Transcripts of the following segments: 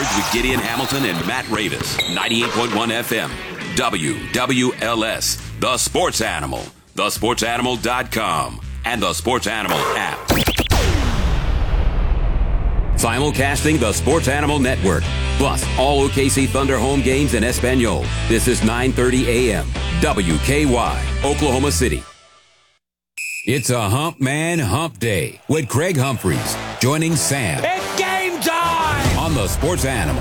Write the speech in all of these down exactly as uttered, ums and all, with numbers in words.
Charge with Gideon Hamilton and Matt Ravis. ninety-eight point one F M. W W L S. The Sports Animal. the sports animal dot com. And the Sports Animal app. Simulcasting the Sports Animal Network. Plus, all O K C Thunder home games in Espanol. This is nine thirty A M. W K Y, Oklahoma City. It's a Hump Man Hump Day with Craig Humphreys joining Sam. It's game time! On the Sports Animal.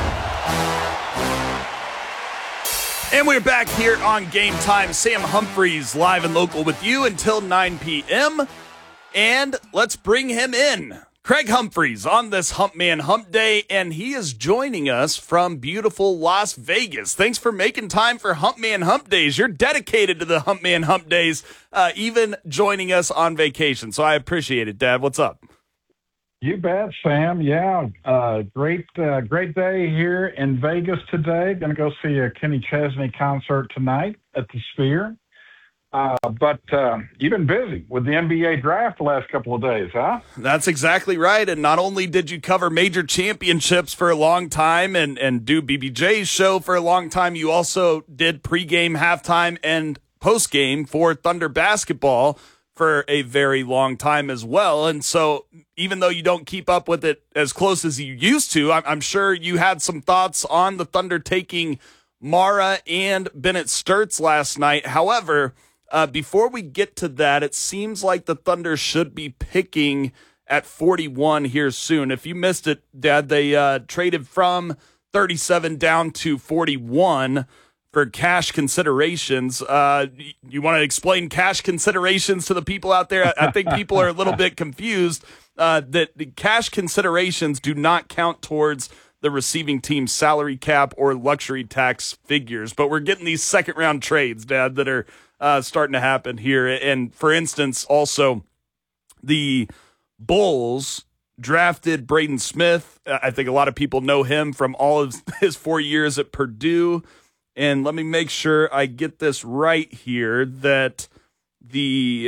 And we're back here on Game Time. Sam Humphreys live and local with you until nine p.m. And let's bring him in. Craig Humphreys on this Hump Man Hump Day, and he is joining us from beautiful Las Vegas. Thanks for making time for Hump Man Hump Days. You're dedicated to the Hump Man Hump Days, uh, even joining us on vacation. So I appreciate it, Dad. What's up? You bet, Sam. Yeah, uh, great, uh, great day here in Vegas today. Going to go see a Kenny Chesney concert tonight at the Sphere. Uh, but uh, you've been busy with the N B A draft the last couple of days, huh? That's exactly right. And not only did you cover major championships for a long time and, and do B B J's show for a long time, you also did pregame, halftime, and postgame for Thunder basketball for a very long time as well. And so even though you don't keep up with it as close as you used to, I'm, I'm sure you had some thoughts on the Thunder taking Mara and Bennett Sturts last night. However, Uh, before we get to that, it seems like the Thunder should be picking at forty-one here soon. If you missed it, Dad, they uh, traded from thirty-seven down to forty-one for cash considerations. Uh, you want to explain cash considerations to the people out there? I think people are a little bit confused uh, that the cash considerations do not count towards the receiving team's salary cap or luxury tax figures. But we're getting these second-round trades, Dad, that are Uh, starting to happen here. And for instance, also the Bulls drafted Braden Smith. I think a lot of people know him from all of his four years at Purdue. And let me make sure I get this right here that the,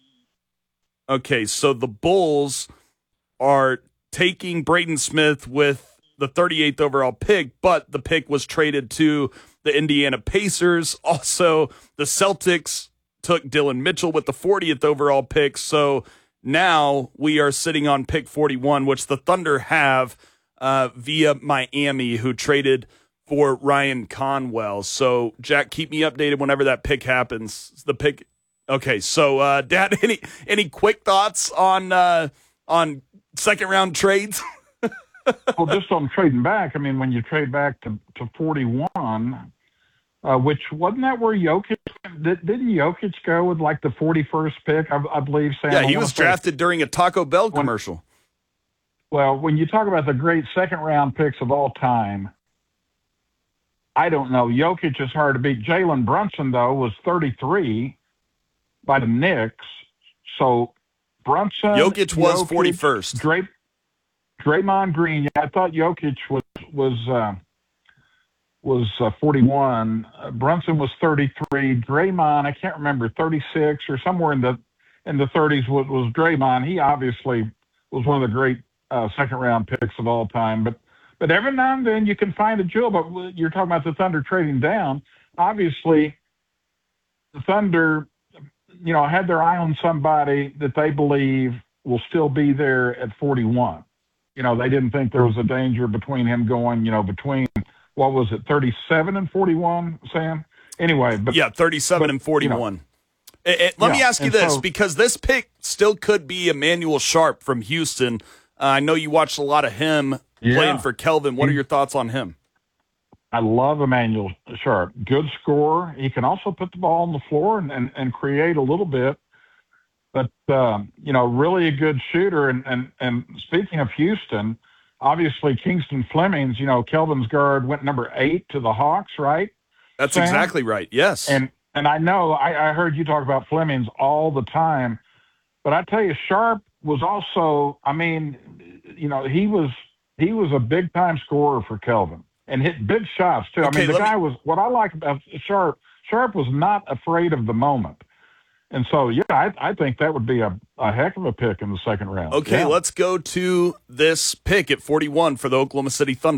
okay, so the Bulls are taking Braden Smith with the thirty-eighth overall pick, but the pick was traded to the Indiana Pacers. Also, the Celtics took Dylan Mitchell with the fortieth overall pick. So now we are sitting on pick forty-one, which the Thunder have uh, via Miami, who traded for Ryan Conwell. So, Jack, keep me updated whenever that pick happens. The pick. Okay, so, uh, Dad, any any quick thoughts on uh, on second round trades? Well, just on trading back, I mean, when you trade back to, to forty-one, uh, which wasn't that where Jokic, did, didn't Jokic go with like the forty-first pick, I, I believe, Sam? Yeah, he was drafted during a Taco Bell when, commercial. Well, when you talk about the great second round picks of all time, I don't know. Jokic is hard to beat. Jalen Brunson, though, was thirty-three by the Knicks. So Brunson. Jokic was Jokic, forty-first. Drake. Draymond Green, yeah, I thought Jokic was was uh, was uh, forty-one. Uh, Brunson was thirty-three. Draymond, I can't remember, thirty-six or somewhere in the in the thirties was, was Draymond. He obviously was one of the great uh, second round picks of all time. But but every now and then you can find a jewel. But you're talking about the Thunder trading down. Obviously, the Thunder, you know, had their eye on somebody that they believe will still be there at forty-one. You know, they didn't think there was a danger between him going, you know, between, what was it, thirty-seven and forty-one, Sam? Anyway. but Yeah, thirty-seven but, and forty-one. You know, it, it, let yeah, me ask you and this, so, because this pick still could be Emmanuel Sharp from Houston. Uh, I know you watched a lot of him yeah. playing for Kelvin. What are your thoughts on him? I love Emmanuel Sharp. Good scorer. He can also put the ball on the floor and, and, and create a little bit. But, um, you know, really a good shooter. And, and, and speaking of Houston, obviously Kingston Flemings, you know, Kelvin's guard went number eight to the Hawks, right? That's Sam? exactly right, yes. And and I know, I, I heard you talk about Flemings all the time. But I tell you, Sharp was also, I mean, you know, he was he was a big-time scorer for Kelvin and hit big shots, too. Okay, I mean, the guy me... was, what I like about Sharp, Sharp was not afraid of the moment. And so, yeah, I, I think that would be a, a heck of a pick in the second round. Okay, yeah. let's go to this pick at forty-one for the Oklahoma City Thunder.